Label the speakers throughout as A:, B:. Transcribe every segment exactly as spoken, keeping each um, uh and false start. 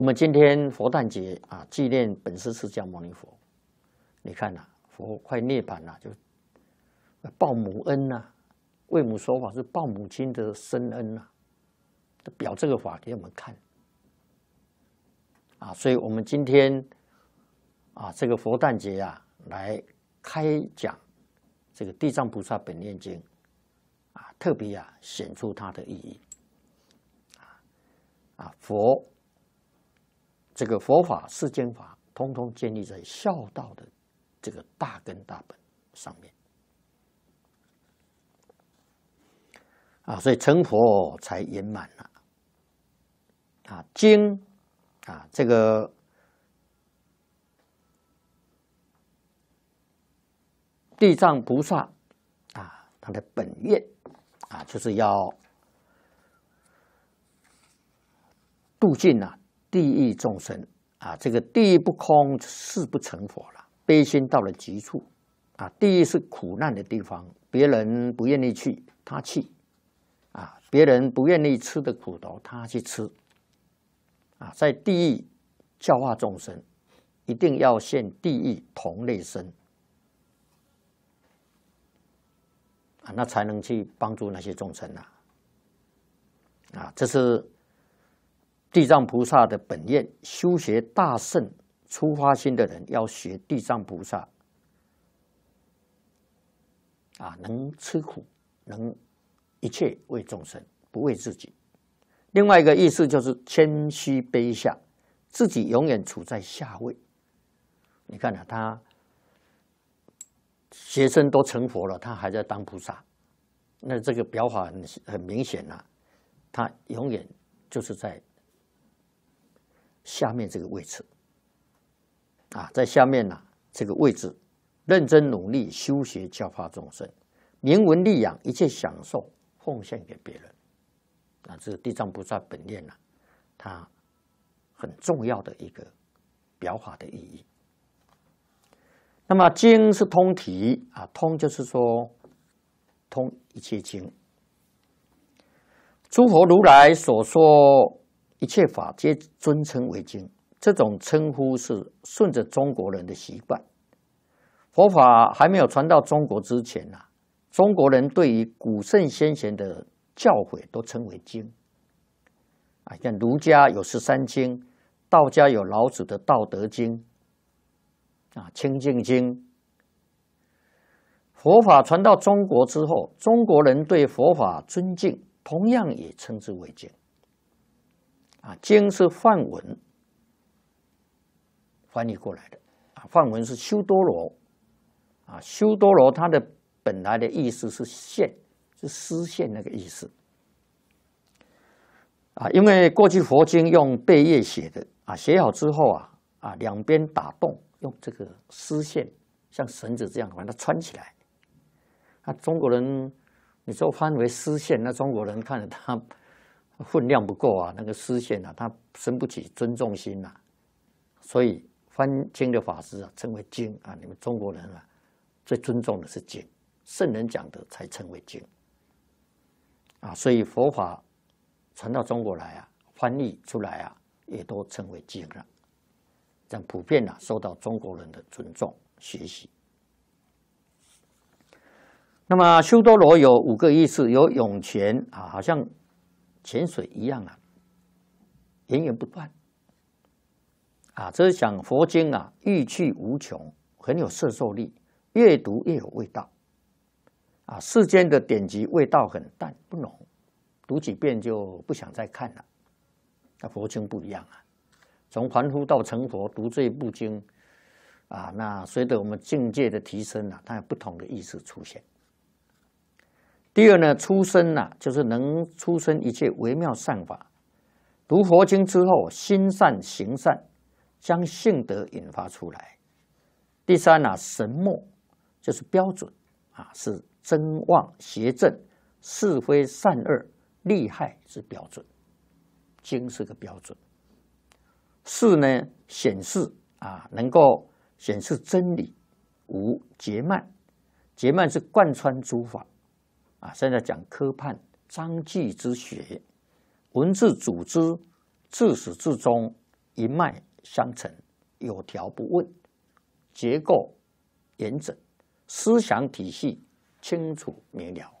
A: 我们今天佛诞节啊，纪念本师释迦牟尼佛。你看呐、啊，佛快涅槃了，就报母恩呐、啊，为母说法是报母亲的深恩呐、啊，表这个法给我们看啊。所以我们今天啊，这个佛诞节啊，来开讲这个《地藏菩萨本愿经》啊，特别啊显出它的意义啊啊佛。这个佛法世间法，通通建立在孝道的这个大根大本上面啊，所以成佛才圆满了啊。经啊，这个地藏菩萨啊，他的本愿啊，就是要度尽啊。地狱众生啊，这个地狱不空，誓不成佛了。悲心到了极处啊，地狱是苦难的地方，别人不愿意去，他去啊；别人不愿意吃的苦头，他去吃啊。在地狱教化众生，一定要现地狱同类身啊，那才能去帮助那些众生啊。啊，这是地藏菩萨的本愿，修学大乘出发心的人要学地藏菩萨啊，能吃苦，能一切为众生，不为自己。另外一个意思就是谦虚卑下，自己永远处在下位。你看啊，他学生都成佛了，他还在当菩萨，那这个表法很很明显啊，他永远就是在下面这个位置啊，在下面呢、啊、这个位置，认真努力修学教化众生，名闻利养一切享受奉献给别人啊，这是地藏菩萨本愿啊，它很重要的一个表法的意义。那么经是通体啊，通就是说通一切经，诸佛如来所说一切法皆尊称为经，这种称呼是顺着中国人的习惯。佛法还没有传到中国之前呐、啊，中国人对于古圣先贤的教诲都称为经。啊，像儒家有十三经，道家有老子的《道德经》，啊，《清净经》。佛法传到中国之后，中国人对佛法尊敬，同样也称之为经。啊，经是梵文翻译过来的啊，梵文是修多罗啊，修多罗它的本来的意思是线，是丝线那个意思啊。因为过去佛经用贝叶写的啊，写好之后啊啊，两边打洞，用这个丝线像绳子这样把它穿起来。那、啊、中国人你说翻为丝线，那中国人看着他分量不够啊，那个丝线啊，他生不起尊重心呐、啊，所以翻经的法师啊，称为经啊。你们中国人啊，最尊重的是经，圣人讲的才称为经啊。所以佛法传到中国来啊，翻译出来啊，也都称为经了，这样普遍啊受到中国人的尊重学习。那么修多罗有五个意思，有涌泉啊，好像泉水一样啊，源源不断啊。这是讲佛经啊，欲趣无穷，很有摄受力，越读越有味道啊。世间的典籍味道很淡不浓，读几遍就不想再看了。那佛经不一样啊，从凡夫到成佛，读这一部经啊，那随着我们境界的提升啊，它有不同的意思出现。第二呢，出生呐、啊，就是能出生一切微妙善法。读佛经之后，心善行善，将性德引发出来。第三呢、啊，神墨就是标准啊，是真妄邪正、是非善恶、利害是标准，经是个标准。四呢，显示啊，能够显示真理。五结曼，结曼是贯穿诸法。啊，现在讲科判章句之学，文字组织自始至终一脉相承，有条不紊，结构严整，思想体系清楚明了。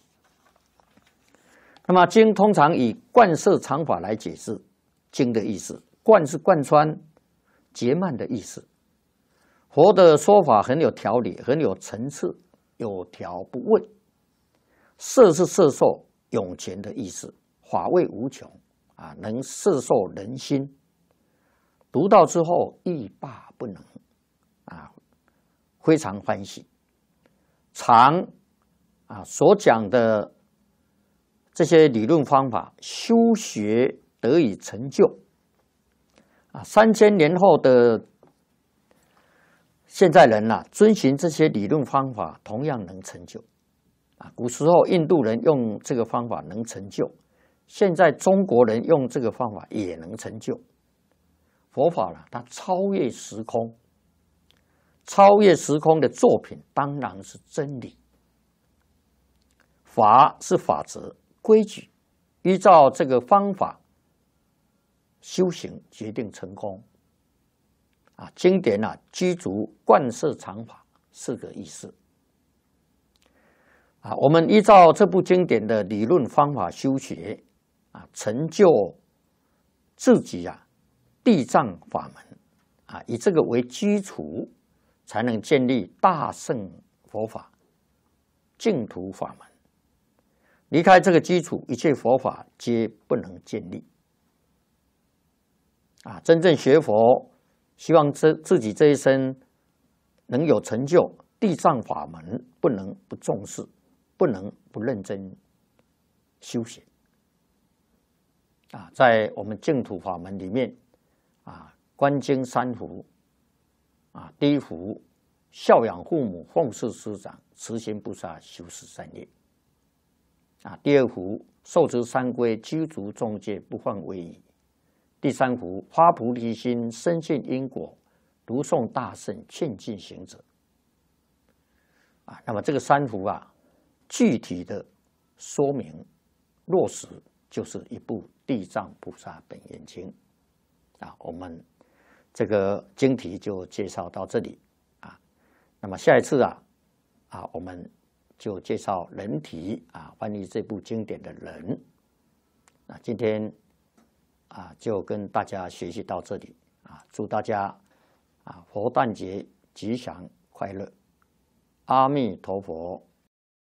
A: 那么经通常以贯摄常法来解释经的意思，贯是贯穿、结漫的意思。佛的说法很有条理，很有层次，有条不紊。摄是摄受涌泉的意思，法味无穷啊，能摄受人心。读到之后欲罢不能啊，非常欢喜。常啊所讲的这些理论方法，修学得以成就啊，三千年后的现在人呐、啊，遵循这些理论方法，同样能成就啊。古时候印度人用这个方法能成就，现在中国人用这个方法也能成就。佛法呢，它超越时空，超越时空的作品当然是真理。法是法则、规矩，依照这个方法修行，决定成功。啊，经典啊，居足贯摄常法四个意思。啊，我们依照这部经典的理论方法修学，啊，成就自己啊地藏法门，啊，以这个为基础，才能建立大乘佛法、净土法门。离开这个基础，一切佛法皆不能建立。啊，真正学佛，希望自自己这一生能有成就，地藏法门不能不重视，不能不认真修行。啊，在我们净土法门里面，啊，观经三福，啊，第一福孝养父母，奉事师长，慈行不杀，修持善业。啊，第二福受持三规，居足众戒，不犯威仪。第三福发菩提心，深信因果，读诵大圣，劝进行者。啊，那么这个三福啊，具体的说明落实，就是一部《地藏菩萨本愿经》啊。我们这个经题就介绍到这里啊。那么下一次啊，啊，我们就介绍人题啊，翻译这部经典的人。那今天啊，就跟大家学习到这里啊，祝大家啊佛诞节吉祥快乐，阿弥陀佛。